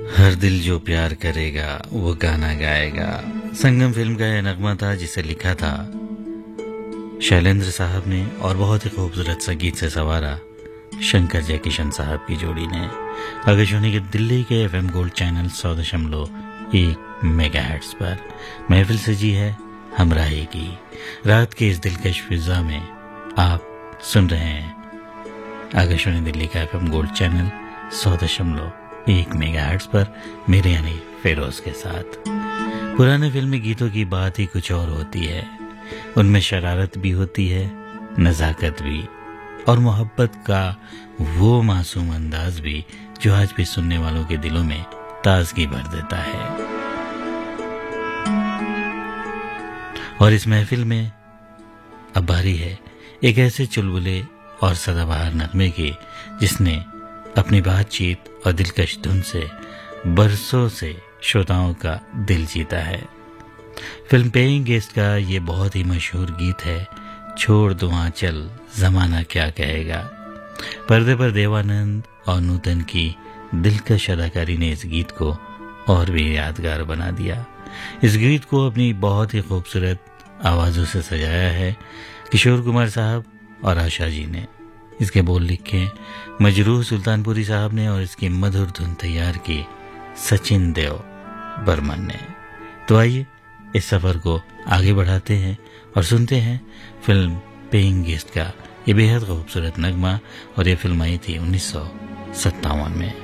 हर दिल जो प्यार करेगा वो गाना गाएगा। संगम फिल्म का यह नगमा था जिसे लिखा था शैलेंद्र साहब ने और बहुत ही खूबसूरत संगीत से सवारा शंकर जयकिशन साहब की जोड़ी ने। आकाशवाणी के दिल्ली के FM गोल्ड चैनल 100.1 मेगाहर्ट्ज पर महफिल सजी है हमराही की। रात के इस दिलकश फिजा में आप सुन रहे हैं आकाशवाणी दिल्ली का FM गोल्ड चैनल 100.1 मेगाहर्ट्ज पर मेरे यानी फेरोज के साथ। पुराने फिल्मी गीतों की बात ही कुछ और होती है। उनमें शरारत भी होती है, नजाकत भी, और मोहब्बत का वो मासूम अंदाज भी जो आज भी सुनने वालों के दिलों में ताजगी भर देता है। और इस महफिल में अब बारी है एक ऐसे चुलबुले और सदाबहार नगमे की जिसने अपनी बातचीत और दिलकश धुन से बरसों से श्रोताओं का दिल जीता है। फिल्म पेइंग गेस्ट का ये बहुत ही मशहूर गीत है, छोड़ दो आंचल जमाना क्या कहेगा। पर्दे पर देवानंद और नूतन की दिलकश अदाकारी ने इस गीत को और भी यादगार बना दिया। इस गीत को अपनी बहुत ही खूबसूरत आवाजों से सजाया है किशोर कुमार साहब और आशा जी ने। इसके बोल लिखे मजरूह सुल्तानपुरी साहब ने और इसकी मधुर धुन तैयार की सचिन देव बर्मन ने। तो आइए इस सफर को आगे बढ़ाते हैं और सुनते हैं फिल्म पेइंग गेस्ट का ये बेहद खूबसूरत नगमा। और ये फिल्म आई थी 1957 में।